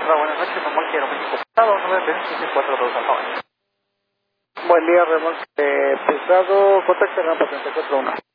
Hola, buenas noches, remolque aeroméxico pesado, 9P742 Alfa. Buen día, remolque pesado, contacto rampa 341.